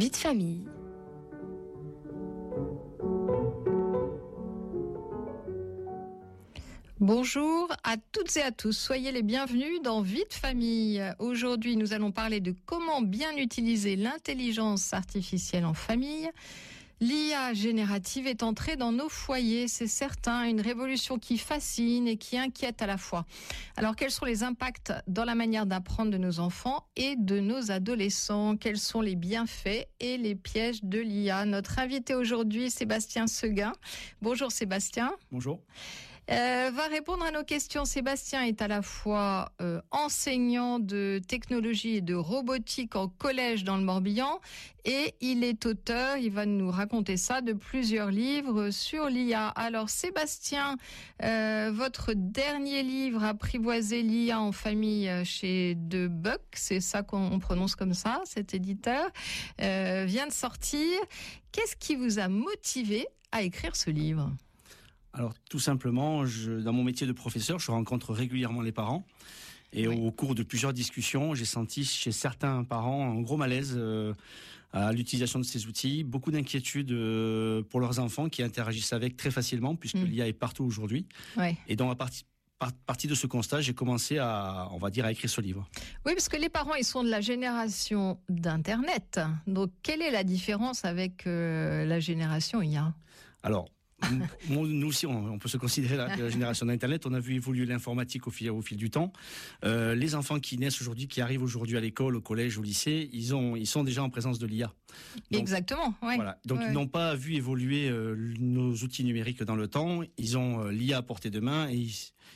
Vie de famille. Bonjour à toutes et à tous, soyez les bienvenus dans Vie de famille. Aujourd'hui, nous allons parler de comment bien utiliser l'intelligence artificielle en famille. L'IA générative est entrée dans nos foyers, c'est certain, une révolution qui fascine et qui inquiète à la fois. Alors, quels sont les impacts dans la manière d'apprendre de nos enfants et de nos adolescents? Quels sont les bienfaits et les pièges de l'IA? Notre invité aujourd'hui, Sébastien Seguin. Bonjour Sébastien. Bonjour. Va répondre à nos questions. Sébastien est à la fois enseignant de technologie et de robotique en collège dans le Morbihan et il est auteur, il va nous raconter ça, de plusieurs livres sur l'IA. Alors Sébastien, votre dernier livre, Apprivoiser l'IA en famille chez De Buck, c'est ça qu'on prononce comme ça, cet éditeur, vient de sortir. Qu'est-ce qui vous a motivé à écrire ce livre ? Alors tout simplement, dans mon métier de professeur, je rencontre régulièrement les parents. Et oui. Au cours de plusieurs discussions, j'ai senti chez certains parents un gros malaise à l'utilisation de ces outils, beaucoup d'inquiétudes pour leurs enfants qui interagissent avec très facilement, puisque l'IA est partout aujourd'hui. Ouais. Et donc à partir de ce constat, j'ai commencé à écrire ce livre. Oui, parce que les parents, ils sont de la génération d'Internet. Donc quelle est la différence avec la génération IA ? Alors, nous aussi, on peut se considérer la génération d'Internet. On a vu évoluer l'informatique au fil du temps. Les enfants qui naissent aujourd'hui, qui arrivent aujourd'hui à l'école, au collège, au lycée, ils sont déjà en présence de l'IA. Donc, exactement. Ouais. Voilà. Donc ils n'ont pas vu évoluer nos outils numériques dans le temps. Ils ont l'IA à portée de main et